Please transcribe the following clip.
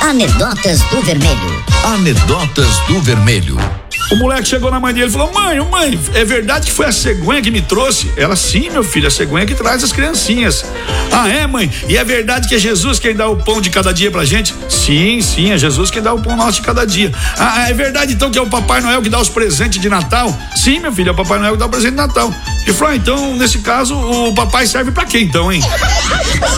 Anedotas do Vermelho. Anedotas do Vermelho. O moleque chegou na mãe dele e falou: mãe, é verdade que foi a cegonha que me trouxe? Ela: sim, meu filho, a cegonha que traz as criancinhas. Ah, é, mãe? E é verdade que é Jesus quem dá o pão de cada dia pra gente? Sim, é Jesus quem dá o pão nosso de cada dia. Ah, é verdade então que é o Papai Noel que dá os presentes de Natal? Sim, meu filho, é o Papai Noel que dá o presente de Natal. E falou: então, nesse caso, o papai serve pra quê então, hein?